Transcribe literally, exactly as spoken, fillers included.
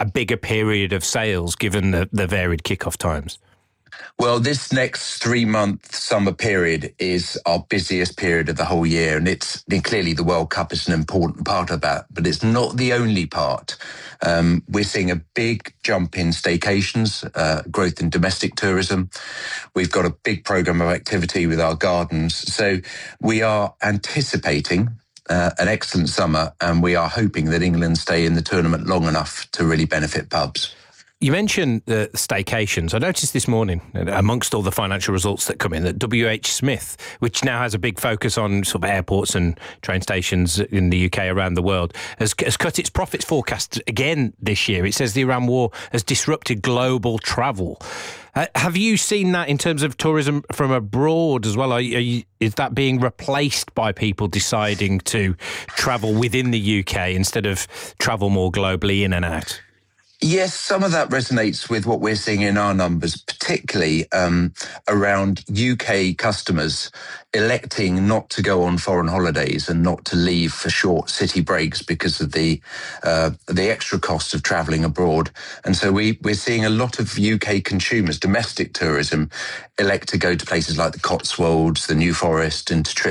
a bigger period of sales given the, the varied kick-off times? Well, this next three-month summer period is our busiest period of the whole year, and it's and clearly the World Cup is an important part of that, but it's not the only part. Um, we're seeing a big jump in staycations, uh, growth in domestic tourism. We've got a big programme of activity with our gardens. So we are anticipating uh, an excellent summer, and we are hoping that England stay in the tournament long enough to really benefit pubs. You mentioned the staycations. I noticed this morning, amongst all the financial results that come in, that W H Smith, which now has a big focus on sort of airports and train stations in the U K around the world, has, has cut its profits forecast again this year. It says the Iran war has disrupted global travel. Uh, have you seen that in terms of tourism from abroad as well? Are you, are you, is that being replaced by people deciding to travel within the U K instead of travel more globally in and out? Yes, some of that resonates with what we're seeing in our numbers, particularly um, around U K customers electing not to go on foreign holidays and not to leave for short city breaks because of the uh, the extra cost of travelling abroad. And so we, we're seeing a lot of U K consumers, domestic tourism, elect to go to places like the Cotswolds, the New Forest, and to trip